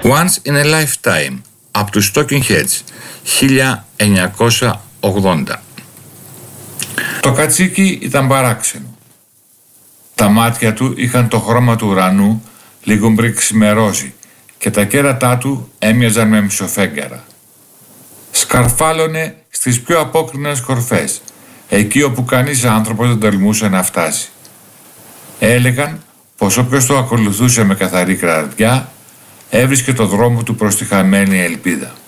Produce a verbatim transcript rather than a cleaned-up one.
Once in a Lifetime από τους Talking Heads, χίλια εννιακόσια ογδόντα. Το κατσίκι ήταν παράξενο. Τα μάτια του είχαν το χρώμα του ουρανού λίγο πριν ξημερώσει και τα κέρατά του έμοιαζαν με μισοφέγγαρα. Σκαρφάλωνε στις πιο απόκρινες κορφές, εκεί όπου κανείς άνθρωπος δεν τολμούσε να φτάσει. Έλεγαν πως όποιος το ακολουθούσε με καθαρή καρδιά έβρισκε το δρόμο του προς τη χαμένη ελπίδα.